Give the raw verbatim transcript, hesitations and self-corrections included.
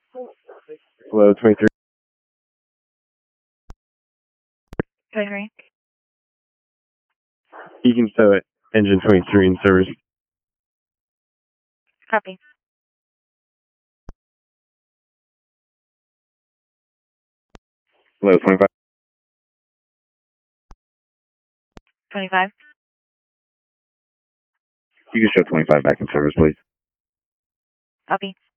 Hello, twenty-three. twenty-three. You can show it. Engine twenty-three in service. Copy. Hello, twenty-five. twenty-five. You can show twenty-five back in service, please. Copy.